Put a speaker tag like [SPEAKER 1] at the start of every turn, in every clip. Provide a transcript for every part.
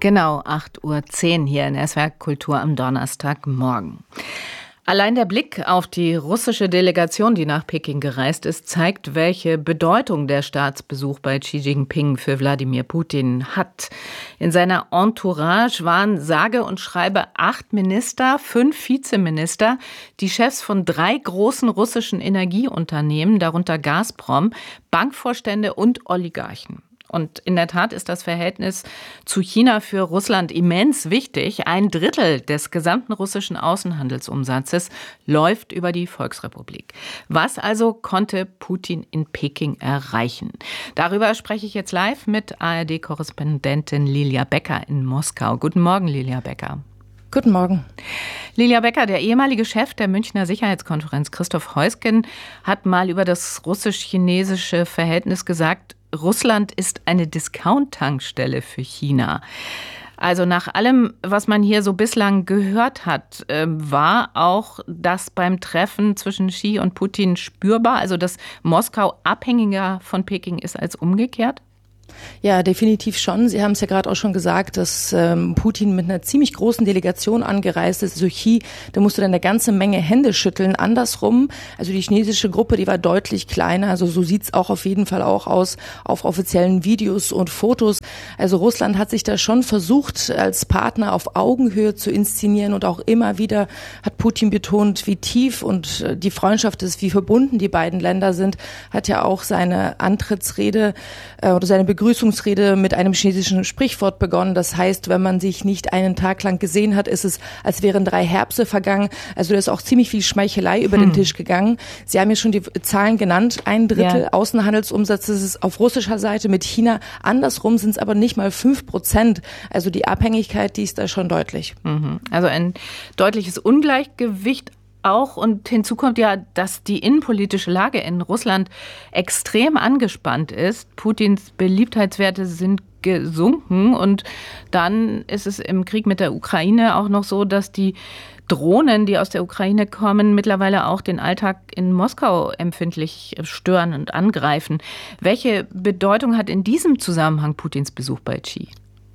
[SPEAKER 1] Genau, 8:10 Uhr hier in SWR Kultur am Donnerstagmorgen. Allein der Blick auf die russische Delegation, die nach Peking gereist ist, zeigt, welche Bedeutung der Staatsbesuch bei Xi Jinping für Wladimir Putin hat. In seiner Entourage waren sage und schreibe 8 Minister, 5 Vizeminister, die Chefs von 3 großen russischen Energieunternehmen, darunter Gazprom, Bankvorstände und Oligarchen. Und in der Tat ist das Verhältnis zu China für Russland immens wichtig. 1/3 des gesamten russischen Außenhandelsumsatzes läuft über die Volksrepublik. Was also konnte Putin in Peking erreichen? Darüber spreche ich jetzt live mit ARD-Korrespondentin Lilia Becker in Moskau. Guten Morgen, Lilia Becker.
[SPEAKER 2] Guten Morgen.
[SPEAKER 1] Lilia Becker, der ehemalige Chef der Münchner Sicherheitskonferenz, Christoph Heusgen, hat mal über das russisch-chinesische Verhältnis gesagt, Russland ist eine Discount-Tankstelle für China. Also nach allem, was man hier so bislang gehört hat, war auch das beim Treffen zwischen Xi und Putin spürbar, also dass Moskau abhängiger von Peking ist als umgekehrt?
[SPEAKER 2] Ja, definitiv schon. Sie haben es ja gerade auch schon gesagt, dass Putin mit einer ziemlich großen Delegation angereist ist. Also Xi, da musste dann eine ganze Menge Hände schütteln. Andersrum, also die chinesische Gruppe, die war deutlich kleiner. Also so sieht's auch auf jeden Fall auch aus auf offiziellen Videos und Fotos. Also Russland hat sich da schon versucht, als Partner auf Augenhöhe zu inszenieren. Und auch immer wieder hat Putin betont, wie tief und die Freundschaft ist, wie verbunden die beiden Länder sind. Hat ja auch seine Antrittsrede oder seine Begrüßungsrede mit einem chinesischen Sprichwort begonnen. Das heißt, wenn man sich nicht einen Tag lang gesehen hat, ist es, als wären 3 Herbste vergangen. Also da ist auch ziemlich viel Schmeichelei über den Tisch gegangen. Sie haben ja schon die Zahlen genannt. 1/3 Außenhandelsumsatzes ist auf russischer Seite mit China. Andersrum sind es aber nicht mal 5%. Also die Abhängigkeit, die ist da schon deutlich.
[SPEAKER 1] Also ein deutliches Ungleichgewicht auch. Und hinzu kommt ja, dass die innenpolitische Lage in Russland extrem angespannt ist. Putins Beliebtheitswerte sind gesunken. Und dann ist es im Krieg mit der Ukraine auch noch so, dass die Drohnen, die aus der Ukraine kommen, mittlerweile auch den Alltag in Moskau empfindlich stören und angreifen. Welche Bedeutung hat in diesem Zusammenhang Putins Besuch bei Xi?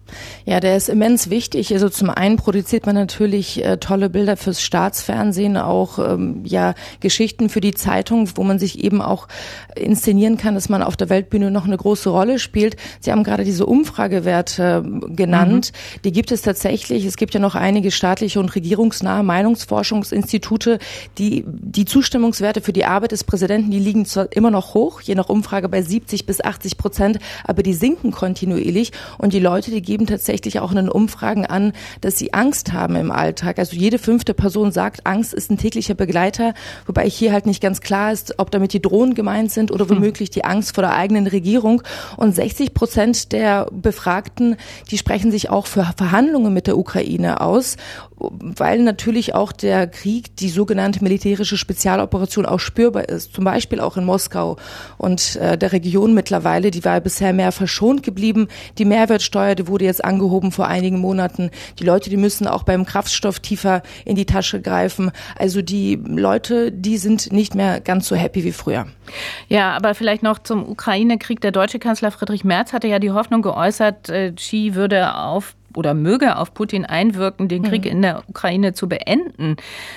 [SPEAKER 2] Ja, der ist immens wichtig. Also zum einen produziert man natürlich tolle Bilder fürs Staatsfernsehen, auch Geschichten für die Zeitung, wo man sich eben auch inszenieren kann, dass man auf der Weltbühne noch eine große Rolle spielt. Sie haben gerade diese Umfragewerte genannt. Die gibt es tatsächlich. Es gibt ja noch einige staatliche und regierungsnahe Meinungsforschungsinstitute, die Zustimmungswerte für die Arbeit des Präsidenten, die liegen zwar immer noch hoch, je nach Umfrage bei 70-80%, aber die sinken kontinuierlich und die Leute, die geben tatsächlich auch in den Umfragen an, dass sie Angst haben im Alltag. Also jede 5. Person sagt, Angst ist ein täglicher Begleiter, wobei hier halt nicht ganz klar ist, ob damit die Drohnen gemeint sind oder womöglich die Angst vor der eigenen Regierung. Und 60% der Befragten, die sprechen sich auch für Verhandlungen mit der Ukraine aus, weil natürlich auch der Krieg, die sogenannte militärische Spezialoperation auch spürbar ist, zum Beispiel auch in Moskau und der Region mittlerweile, die war bisher mehr verschont geblieben. Die Mehrwertsteuer, die wurde jetzt angehoben vor einigen Monaten. Die Leute, die müssen auch beim Kraftstoff tiefer in die Tasche greifen. Also die Leute, die sind nicht mehr ganz so happy wie früher.
[SPEAKER 1] Ja, aber vielleicht noch zum Ukraine-Krieg. Der deutsche Kanzler Friedrich Merz hatte ja die Hoffnung geäußert, Xi würde möge auf Putin einwirken, den Krieg in der Ukraine zu beenden.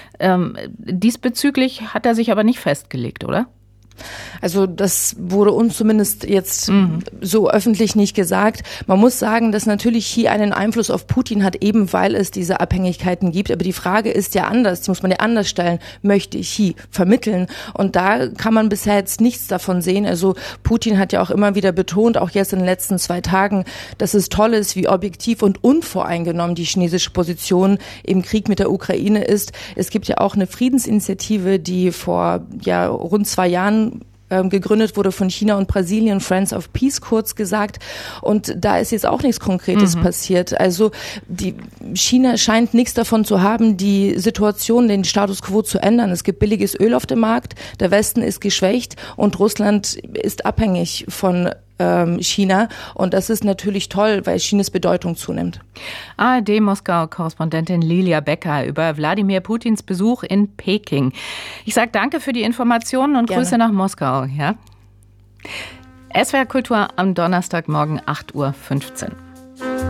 [SPEAKER 1] Diesbezüglich hat er sich aber nicht festgelegt, oder?
[SPEAKER 2] Also das wurde uns zumindest jetzt so öffentlich nicht gesagt. Man muss sagen, dass natürlich Xi einen Einfluss auf Putin hat, eben weil es diese Abhängigkeiten gibt. Aber die Frage ist ja anders, die muss man ja anders stellen. Möchte Xi vermitteln? Und da kann man bisher jetzt nichts davon sehen. Also Putin hat ja auch immer wieder betont, auch jetzt in den letzten 2 Tagen, dass es toll ist, wie objektiv und unvoreingenommen die chinesische Position im Krieg mit der Ukraine ist. Es gibt ja auch eine Friedensinitiative, die vor rund 2 Jahren gegründet wurde von China und Brasilien, Friends of Peace kurz gesagt. Und da ist jetzt auch nichts Konkretes passiert. Also China scheint nichts davon zu haben, die Situation, den Status quo zu ändern. Es gibt billiges Öl auf dem Markt, der Westen ist geschwächt und Russland ist abhängig von China. Und das ist natürlich toll, weil Chinas Bedeutung zunimmt.
[SPEAKER 1] ARD-Moskau-Korrespondentin Lilia Becker über Wladimir Putins Besuch in Peking. Ich sage danke für die Informationen und Grüße nach Moskau. Ja? SWR Kultur am Donnerstagmorgen 8:15 Uhr.